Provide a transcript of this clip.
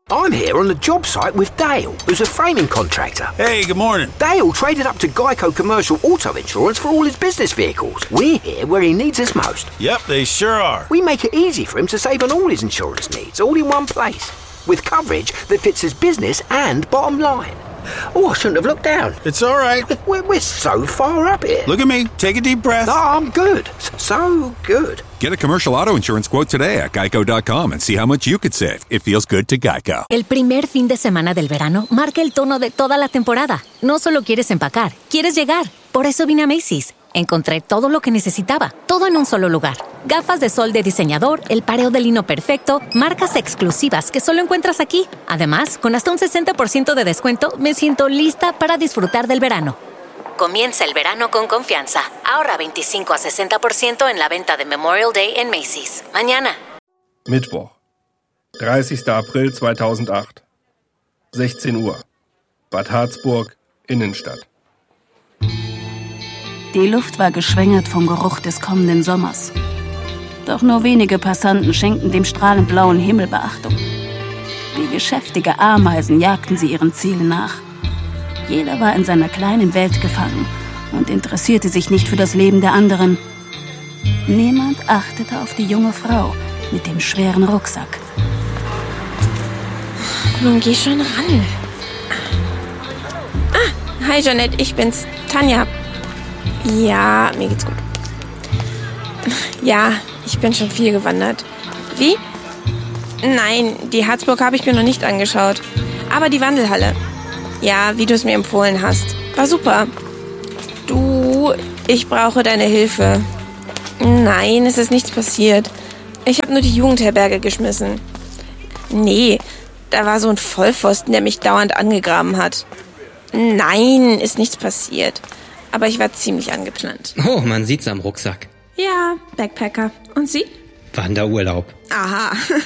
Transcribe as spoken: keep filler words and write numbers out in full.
I'm here on the job site with Dale, who's a framing contractor. Hey, good morning. Dale traded up to Geico Commercial Auto Insurance for all his business vehicles. We're here where he needs us most. Yep, they sure are. We make it easy for him to save on all his insurance needs, all in one place, with coverage that fits his business and bottom line. Oh, I shouldn't have looked down. It's all right. We're, we're so far up here. Look at me. Take a deep breath. Oh, I'm good. So good. Get a commercial auto insurance quote today at geico dot com and see how much you could save. It feels good to Geico. El primer fin de semana del verano marca el tono de toda la temporada. No solo quieres empacar, quieres llegar. Por eso vine a Macy's. Encontré todo lo que necesitaba, todo en un solo lugar. Gafas de sol de diseñador, el pareo de lino perfecto, marcas exclusivas que solo encuentras aquí. Además, con hasta un sesenta por ciento de descuento, me siento lista para disfrutar del verano. Comienza el verano con confianza. Ahorra veinticinco a sesenta por ciento en la venta de Memorial Day en Macy's. Mañana. Mittwoch, dreißigster April zweitausendacht. sechzehn Uhr. Bad Harzburg, Innenstadt. Die Luft war geschwängert vom Geruch des kommenden Sommers. Doch nur wenige Passanten schenkten dem strahlend blauen Himmel Beachtung. Wie geschäftige Ameisen jagten sie ihren Zielen nach. Jeder war in seiner kleinen Welt gefangen und interessierte sich nicht für das Leben der anderen. Niemand achtete auf die junge Frau mit dem schweren Rucksack. Nun geh schon ran. Ah, hi Jeanette, ich bin's, Tanja. Ja, mir geht's gut. Ja, ich bin schon viel gewandert. Wie? Nein, die Harzburg habe ich mir noch nicht angeschaut. Aber die Wandelhalle. Ja, wie du es mir empfohlen hast. War super. Du, ich brauche deine Hilfe. Nein, es ist nichts passiert. Ich habe nur die Jugendherberge geschmissen. Nee, da war so ein Vollpfosten, der mich dauernd angegraben hat. Nein, ist nichts passiert. Aber ich war ziemlich angeplant. Oh, man sieht's am Rucksack. Ja, Backpacker. Und Sie? Wanderurlaub. Aha.